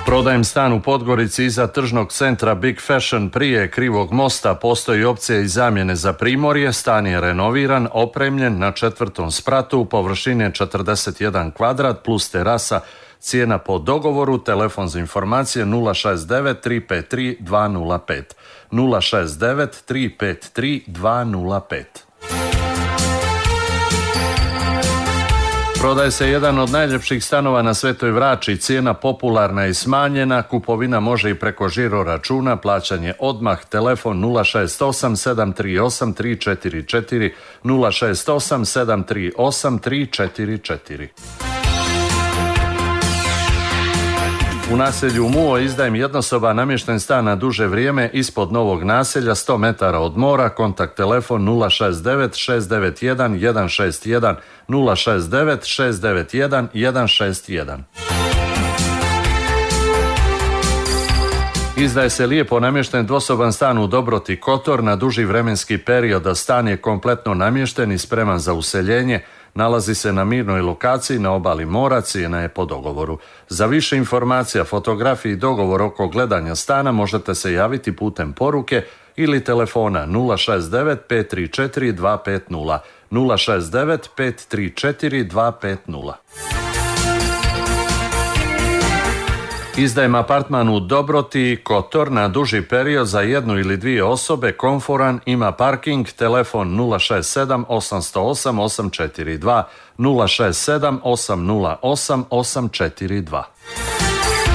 Prodajem stan u Podgorici iza tržnog centra Big Fashion prije Krivog mosta. Postoji opcija i zamjene za Primorje. Stan je renoviran, opremljen na 4. spratu, površine 41 kvadrat plus terasa. Cijena po dogovoru, telefon za informacije 069 353 205. 069 353 205. Prodaje se jedan od najljepših stanova na Svetoj Vrači, cijena popularna i smanjena, kupovina može i preko žiro računa, plaćanje odmah, telefon 068 738 344, 068 738 344. U naselju Muo izdajem jednosoban namješten stan na duže vrijeme ispod novog naselja, 100 metara od mora, kontakt telefon 069 691 161, 069 691 161. Izdaje se lijepo namješten dvosoban stan u Dobroti Kotor na duži vremenski period, a stan je kompletno namješten i spreman za useljenje. Nalazi se na mirnoj lokaciji na obali mora, cijena je po dogovoru. Za više informacija, fotografiji i dogovor oko gledanja stana možete se javiti putem poruke ili telefona 069 534 250, 069 534 250. Izdajem apartman u Dobroti Kotor na duži period za jednu ili dvije osobe, komforan, ima parking, telefon 067 808 842, 067 808 842.